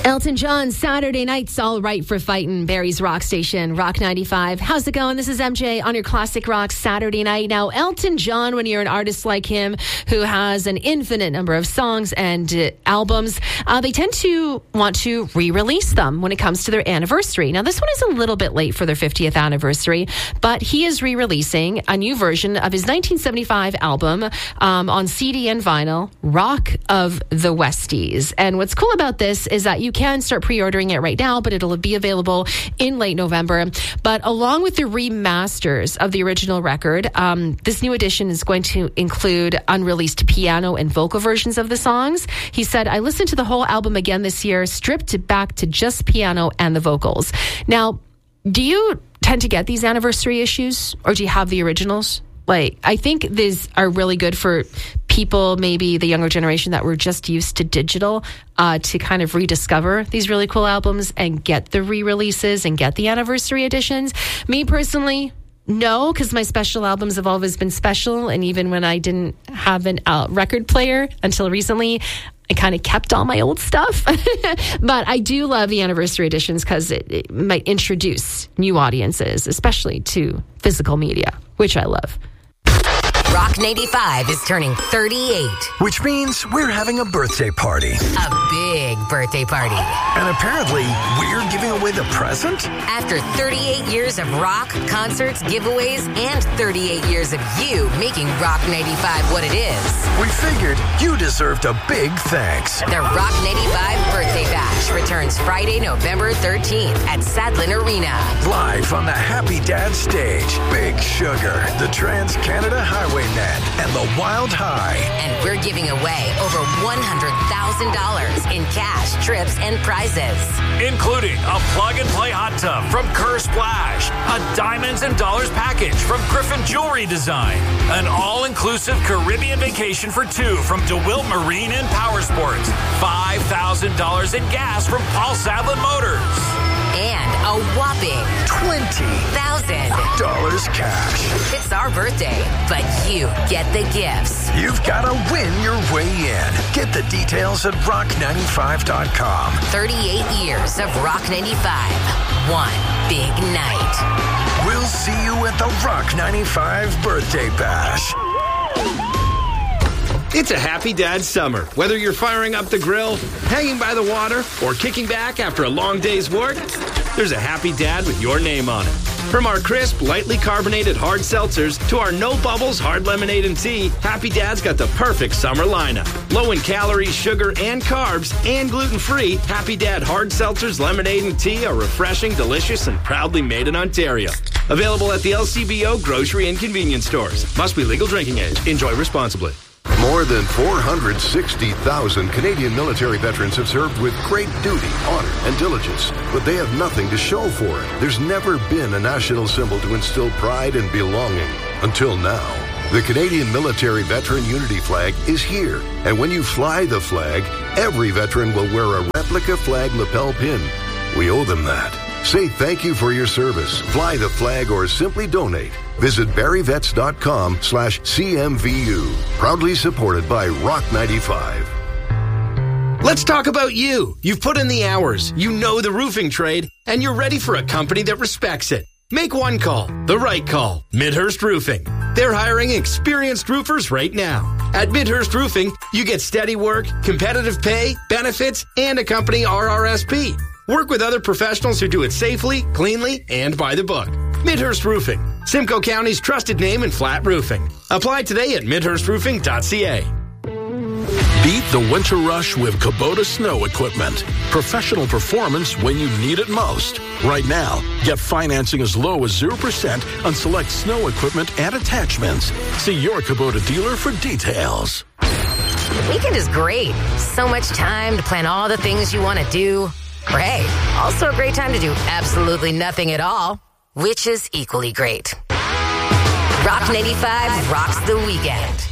Elton John, Saturday Night's All Right for Fightin', Barry's Rock Station, Rock 95. How's it going? This is MJ on your Classic Rock Saturday night. Now, Elton John, when you're an artist like him who has an infinite number of songs and albums, they tend to want to re-release them when it comes to their anniversary. Now, this one is a little bit late for their 50th anniversary, but he is re-releasing a new version of his 1975 album on CD and vinyl, Rock of the Westies. And what's cool about this is that you can start pre-ordering it right now, but it'll be available in late November. But along with the remasters of the original record, this new edition is going to include unreleased piano and vocal versions of the songs. He said, I listened to the whole album again this year, stripped it back to just piano and the vocals. Now, do you tend to get these anniversary issues, or do you have the originals? Like, I think these are really good for people, maybe the younger generation that were just used to digital, to kind of rediscover these really cool albums and get the re-releases and get the anniversary editions. Me personally, no, because my special albums have always been special. And even when I didn't have a record player until recently, I kind of kept all my old stuff. But I do love the anniversary editions because it might introduce new audiences, especially to physical media, which I love. Rock 95 is turning 38. Which means we're having a birthday party. A big birthday party. And apparently, we're giving away the present? After 38 years of rock, concerts, giveaways, and 38 years of you making Rock 95 what it is, we figured you deserved a big thanks. The Rock 95 Birthday Bash returns Friday, November 13th at Sadlin Arena. Live on the Happy Dad stage, Big Sugar, the Trans-Canada Highway Net, and the Wild High. And we're giving away over $100,000 in cash, trips, and prizes. Including a plug-and-play hot tub from Kerr Splash, a Diamonds and Dollars package from Griffin Jewelry Design, an all-inclusive Caribbean vacation for two from DeWilt Marine and Power Sports, $5,000 in gas from Paul Sadlin Motors. And a whopping $20,000 cash. It's our birthday, but you get the gifts. You've got to win your way in. Get the details at rock95.com. 38 years of Rock 95. One big night. We'll see you at the Rock 95 Birthday Bash. It's a Happy Dad summer. Whether you're firing up the grill, hanging by the water, or kicking back after a long day's work, there's a Happy Dad with your name on it. From our crisp, lightly carbonated hard seltzers to our no bubbles hard lemonade and tea, Happy Dad's got the perfect summer lineup. Low in calories, sugar, and carbs, and gluten-free, Happy Dad hard seltzers, lemonade, and tea are refreshing, delicious, and proudly made in Ontario. Available at the LCBO grocery and convenience stores. Must be legal drinking age. Enjoy responsibly. More than 460,000 Canadian military veterans have served with great duty, honor, and diligence, but they have nothing to show for it. There's never been a national symbol to instill pride and belonging until now. The Canadian Military Veteran Unity Flag is here, and when you fly the flag, every veteran will wear a replica flag lapel pin. We owe them that. Say thank you for your service, fly the flag, or simply donate. Visit barryvets.com/CMVU. Proudly supported by Rock 95. Let's talk about you. You've put in the hours, you know the roofing trade, and you're ready for a company that respects it. Make one call, the right call, Midhurst Roofing. They're hiring experienced roofers right now. At Midhurst Roofing, you get steady work, competitive pay, benefits, and a company RRSP. Work with other professionals who do it safely, cleanly, and by the book. Midhurst Roofing, Simcoe County's trusted name in flat roofing. Apply today at midhurstroofing.ca. Beat the winter rush with Kubota snow equipment. Professional performance when you need it most. Right now, get financing as low as 0% on select snow equipment and attachments. See your Kubota dealer for details. The weekend is great. So much time to plan all the things you want to do. Or hey, also a great time to do absolutely nothing at all, which is equally great. Rock 95 rocks the weekend.